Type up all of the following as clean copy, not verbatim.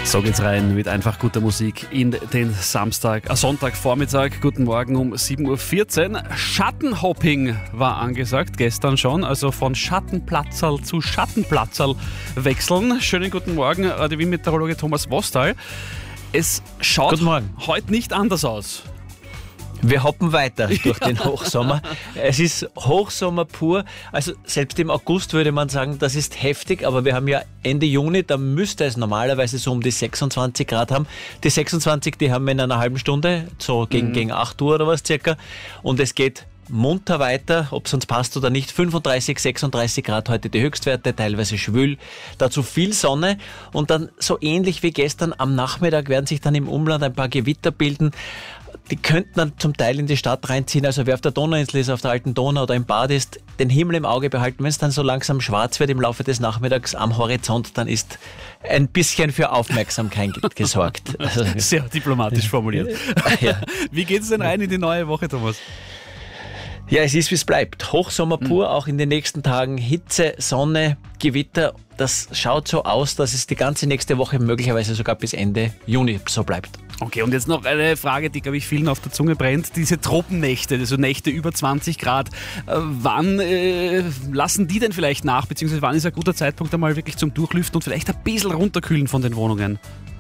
So geht's rein mit einfach guter Musik in den Sonntagvormittag. Guten Morgen um 7.14 Uhr. Schattenhopping war angesagt, gestern schon. Also von Schattenplatzerl zu Schattenplatzerl wechseln. Schönen guten Morgen, der Wien-Meteorologe Thomas Wostal. Es schaut heute nicht anders aus. Wir hoppen weiter durch den Hochsommer. Es ist Hochsommer pur. Also selbst im August würde man sagen, das ist heftig, aber wir haben ja Ende Juni, da müsste es normalerweise so um die 26 Grad haben. Die 26, die haben wir in einer halben Stunde, so gegen 8 Uhr oder was circa. Und es geht munter weiter, ob es uns passt oder nicht. 35, 36 Grad heute die Höchstwerte, teilweise schwül. Dazu viel Sonne und dann so ähnlich wie gestern am Nachmittag werden sich dann im Umland ein paar Gewitter bilden. Die könnten dann zum Teil in die Stadt reinziehen. Also wer auf der Donauinsel ist, auf der alten Donau oder im Bad ist, den Himmel im Auge behalten. Wenn es dann so langsam schwarz wird im Laufe des Nachmittags am Horizont, dann ist ein bisschen für Aufmerksamkeit gesorgt. Also, sehr diplomatisch formuliert. Ja. Wie geht es denn rein in die neue Woche, Thomas? Ja, es ist, wie es bleibt. Hochsommer pur, auch in den nächsten Tagen. Hitze, Sonne, Gewitter. Das schaut so aus, dass es die ganze nächste Woche möglicherweise sogar bis Ende Juni so bleibt. Okay, und jetzt noch eine Frage, die, glaube ich, vielen auf der Zunge brennt. Diese Tropennächte, also Nächte über 20 Grad. Wann lassen die denn vielleicht nach? Beziehungsweise wann ist ein guter Zeitpunkt einmal wirklich zum Durchlüften und vielleicht ein bisschen runterkühlen von den Wohnungen?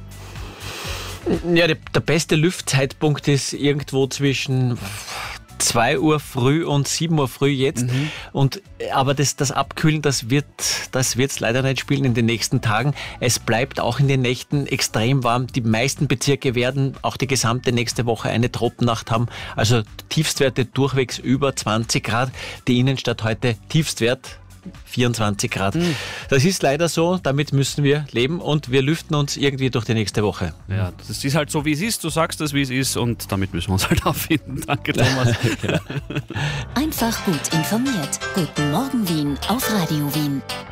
Ja, der beste Lüftzeitpunkt ist irgendwo zwischen 2 Uhr früh und 7 Uhr früh jetzt. Aber das Abkühlen, das wird's leider nicht spielen in den nächsten Tagen. Es bleibt auch in den Nächten extrem warm. Die meisten Bezirke werden auch die gesamte nächste Woche eine Tropfnacht haben. Also Tiefstwerte durchwegs über 20 Grad. Die Innenstadt heute Tiefstwert 24 Grad. Das ist leider so, damit müssen wir leben und wir lüften uns irgendwie durch die nächste Woche. Ja, das ist halt so, wie es ist. Du sagst es, wie es ist und damit müssen wir uns halt auffinden. Danke, Thomas. Einfach gut informiert. Guten Morgen Wien auf Radio Wien.